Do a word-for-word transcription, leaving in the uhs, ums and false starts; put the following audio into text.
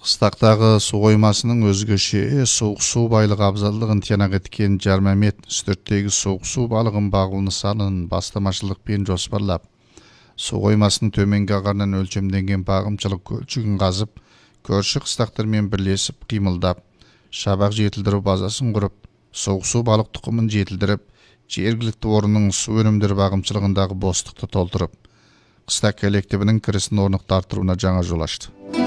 Қыстақтағы су қоймасының өзгеше суық су байлығы абзалдығын тиянақ еткен Жармамет үстірттегі суық су балығын бағу нысанын бастамашылықпен жоспарлап, су қоймасының төменгі ағарынан өлшемденген бағымшылық көлшігін қазып, көрші қыстақтармен бірлесіп қимылдап, шабақ жетілдіру базасын құрып, суық су балық тұқымын жетілдіріп, жергілікті орынның су өнімдері бағымшылығындағы бостықты толтырып, қыстақ коллективінің кірісін орнықты арттыруына жаңа жол ашты.